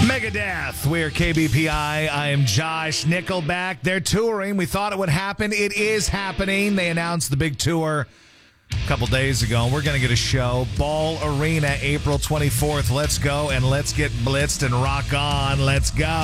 Megadeth. We're KBPI. I am Josh. Nickelback. They're touring. We thought it would happen. It is happening. They announced the big tour a couple days ago, and we're going to get a show. Ball Arena, April 24th. Let's go, and let's get blitzed and rock on. Let's go.